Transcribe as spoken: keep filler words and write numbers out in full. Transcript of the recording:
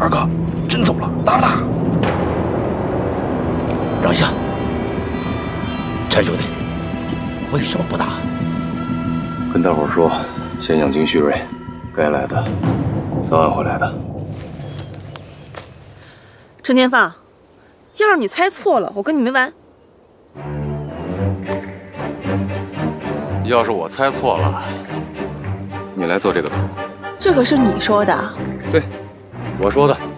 二哥真走了，打不打？ 让一下，陈兄弟，为什么不打？ 跟大伙说，先养精蓄锐，该来的早晚会来的。 陈天放，要是你猜错了，我跟你没完。 要是我猜错了，你来做这个头。 这可是你说的。 对，我说的。